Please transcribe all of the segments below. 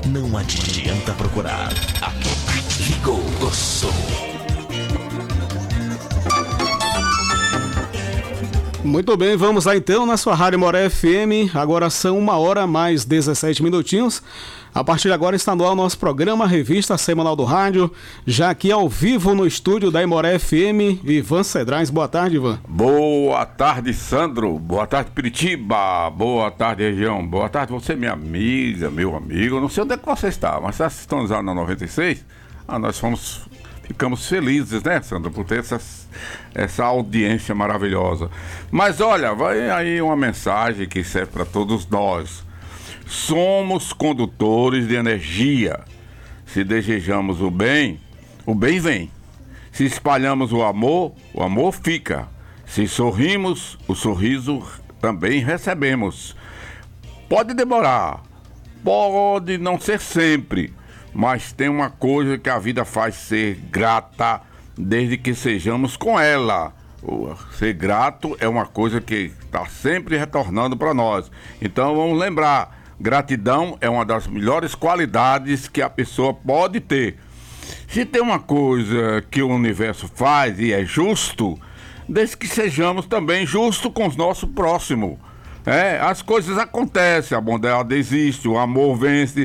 Não adianta procurar. Aqui, ligou o som. Muito bem, vamos lá então na sua Rádio Moré FM. Agora são 1h mais 17 minutinhos. A partir de agora está no ar o nosso programa Revista Semanal do Rádio, já aqui ao vivo no estúdio da Moré FM. Ivan Cedrais, boa tarde, Ivan. Boa tarde, Sandro. Boa tarde, Piritiba. Boa tarde, região. Boa tarde, você, minha amiga, meu amigo. Eu não sei onde é que você está, mas está sintonizado na 96. Nós ficamos felizes, né, Sandro, por ter essa audiência maravilhosa. Mas olha, vai aí uma mensagem que serve para todos nós. Somos condutores de energia. Se desejamos o bem vem. Se espalhamos o amor fica. Se sorrimos, o sorriso também recebemos. Pode demorar, pode não ser sempre, mas tem uma coisa que a vida faz ser grata desde que sejamos com ela. Ser grato é uma coisa que está sempre retornando para nós. Então vamos lembrar, gratidão é uma das melhores qualidades que a pessoa pode ter. Se tem uma coisa que o universo faz e é justo, desde que sejamos também justos com o nosso próximo. As coisas acontecem, a bondade existe, o amor vence.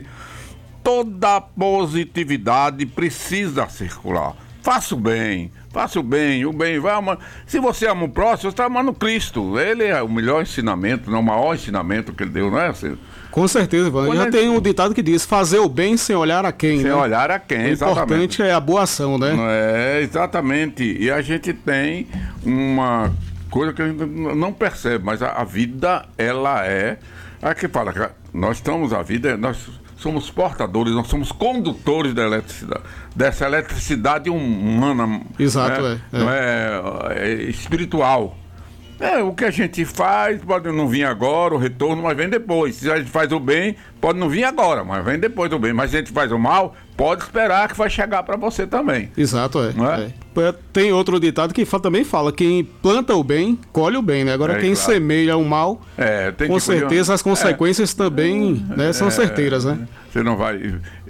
Toda positividade precisa circular. Faça o bem, o bem vai amar. Se você ama o próximo, você está amando Cristo. Ele é o melhor ensinamento, não o maior ensinamento que ele deu, não é? Com certeza, Ivan. Já tem um ditado que diz: fazer o bem sem olhar a quem, sem olhar a quem, exatamente. O importante é a boa ação, né? Exatamente. E a gente tem uma coisa que a gente não percebe, mas a vida, ela é... Aqui fala que nós estamos, a vida, nós somos portadores, nós somos condutores da eletricidade, dessa eletricidade humana. Exato, né? Não é espiritual. O que a gente faz pode não vir agora, o retorno, mas vem depois. Se a gente faz o bem, pode não vir agora, mas vem depois do bem. Mas se a gente faz o mal, pode esperar que vai chegar para você também. Exato, Tem outro ditado que também fala: quem planta o bem, colhe o bem, né? Agora quem semeia o mal, com certeza as consequências também são certeiras, né? Você não vai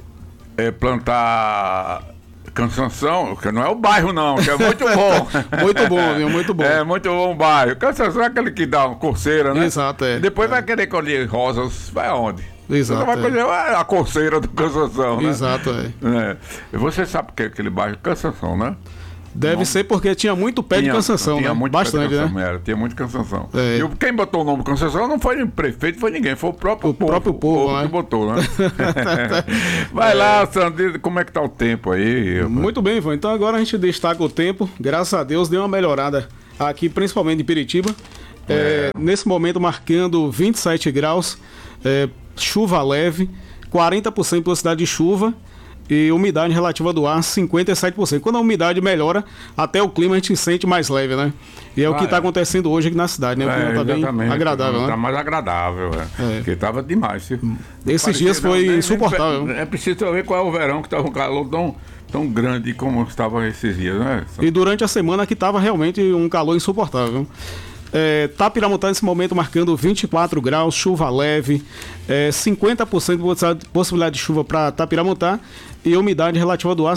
plantar... Cansanção, que não é o bairro não, que é muito bom. Muito bom, viu? Muito bom. É muito bom o bairro. Cansanção é aquele que dá uma coceira, né? Exato, Depois vai querer colher rosas, vai aonde? Exato. Você vai colher a coceira do Cansanção, né? Exato, Você sabe que é aquele bairro Cansanção, né? Deve ser porque tinha muito pé de Cansanção, né? Bastante, né? Tinha muito Cansanção. E quem botou o nome Cansanção não foi o prefeito, foi ninguém, foi o próprio povo que botou, né? Vai lá, Sandro, como é que tá o tempo aí? Muito bem, Ivan. Então agora a gente destaca o tempo. Graças a Deus deu uma melhorada aqui, principalmente em Piritiba. Nesse momento marcando 27 graus, chuva leve, 40% de velocidade de chuva. E umidade relativa do ar, 57%. Quando a umidade melhora, até o clima a gente sente mais leve, né? E é o que está acontecendo hoje aqui na cidade, né? O clima está bem agradável, né? Está mais agradável, porque estava demais. Esses dias foi insuportável. É preciso ver qual é o verão, que estava um calor tão grande como estava esses dias, né? E durante a semana que estava realmente um calor insuportável. Tapiramontá nesse momento marcando 24 graus, chuva leve, 50% de possibilidade de chuva para Tapiramontá e umidade relativa do ar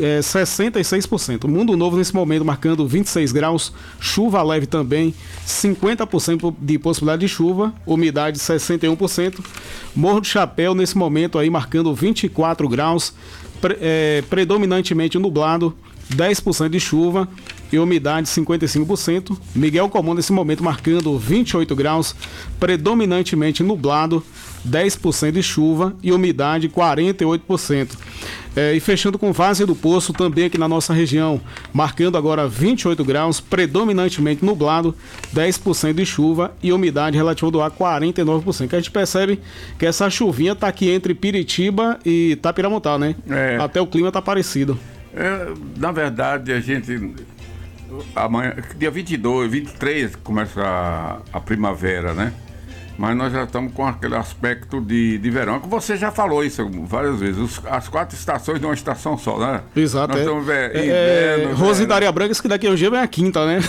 66%. Mundo Novo nesse momento marcando 26 graus, chuva leve também, 50% de possibilidade de chuva, umidade 61%. Morro do Chapéu nesse momento aí marcando 24 graus, predominantemente nublado, 10% de chuva e umidade 55%. Miguel Comum nesse momento marcando 28 graus, predominantemente nublado, 10% de chuva e umidade 48%. E fechando com Várzea do Poço, também aqui na nossa região, marcando agora 28 graus, predominantemente nublado, 10% de chuva e umidade relativa do ar 49%. Que a gente percebe que essa chuvinha está aqui entre Piritiba e Tapiramontá, né? Até o clima está parecido. Na verdade, a gente... Amanhã, dia 22, 23 começa a primavera, né? Mas nós já estamos com aquele aspecto de verão. Você já falou isso várias vezes. As 4 estações de uma estação só, né? Exato. Nós estamos inverno, Rosidaria Brancas, que daqui a um dia vem a quinta, né?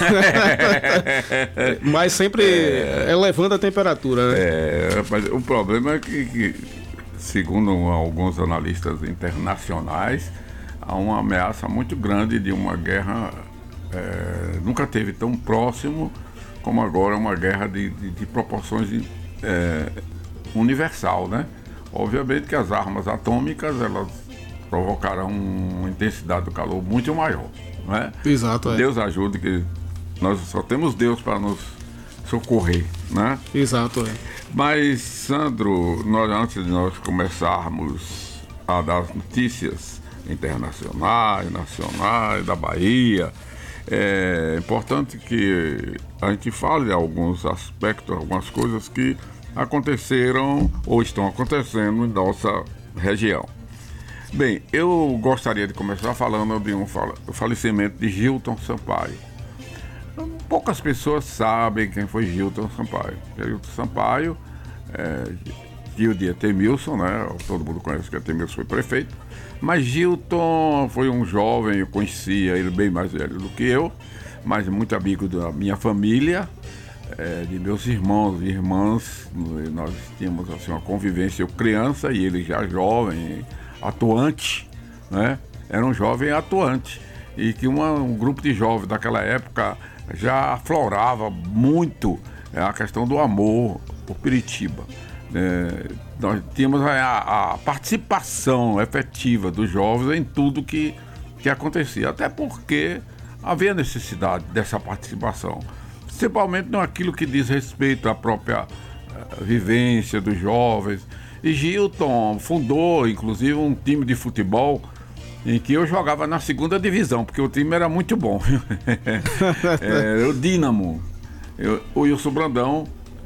Mas sempre elevando a temperatura, né? Mas o problema é que segundo alguns analistas internacionais, há uma ameaça muito grande de uma guerra, nunca teve tão próximo como agora, uma guerra de proporções universal, né? Obviamente que as armas atômicas, elas provocarão uma intensidade do calor muito maior, não é? Exato, Deus ajude, que nós só temos Deus para nos socorrer, né? Exato, Mas, Sandro, antes de nós começarmos a dar as notícias internacionais, nacionais, da Bahia, é importante que a gente fale de alguns aspectos, algumas coisas que aconteceram ou estão acontecendo em nossa região. Bem, eu gostaria de começar falando de o falecimento de Gilton Sampaio. Poucas pessoas sabem quem foi Gilton Sampaio. Gilton Sampaio, tio de Etemilson, né? Todo mundo conhece que Etemilson foi prefeito. Mas Gilton foi um jovem, eu conhecia ele bem mais velho do que eu, mas muito amigo da minha família, de meus irmãos e irmãs. Nós tínhamos assim, uma convivência, eu criança e ele já jovem, atuante, né? Era um jovem atuante. E que um grupo de jovens daquela época já aflorava muito a questão do amor por Piritiba. Nós tínhamos a participação efetiva dos jovens em tudo que acontecia, até porque havia necessidade dessa participação, principalmente naquilo que diz respeito à própria vivência dos jovens. E Gilton fundou, inclusive, um time de futebol em que eu jogava na segunda divisão, porque o time era muito bom. O Dínamo. O Wilson Brandão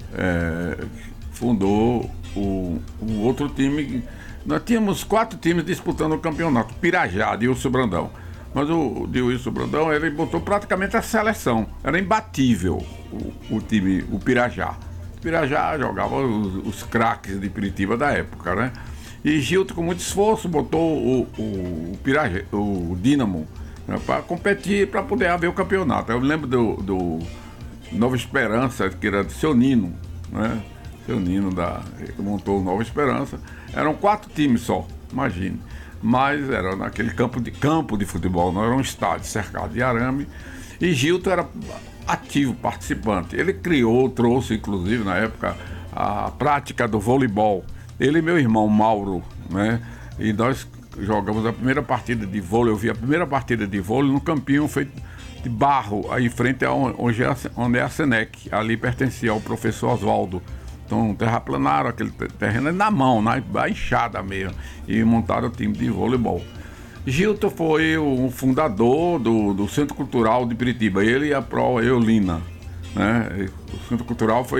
fundou um outro time. Nós tínhamos 4 times disputando o campeonato. Pirajá, de Wilson Brandão. Mas o de Wilson Brandão, ele botou praticamente a seleção. Era imbatível o time, o Pirajá. O Pirajá jogava os craques de Piritiba da época, né? E Gilton, com muito esforço, botou o Dínamo, né, para competir, para poder haver o campeonato. Eu lembro do Nova Esperança, que era de Seu Nino, né? Seu Nino montou o Nova Esperança. Eram 4 times só, imagine. Mas era naquele campo de futebol, não era um estádio cercado de arame. E Gilton era ativo, participante. Ele trouxe, inclusive, na época, a prática do voleibol. Ele e meu irmão Mauro, né? E nós jogamos a primeira partida de vôlei. Eu vi a primeira partida de vôlei no campinho feito de barro, aí em frente onde é a Senec. Ali pertencia ao professor Oswaldo. Então, terraplanaram aquele terreno na mão, na enxada mesmo, e montaram o time de voleibol. Gilton foi o fundador do Centro Cultural de Piritiba, ele e a Pro Eolina, né? O Centro Cultural foi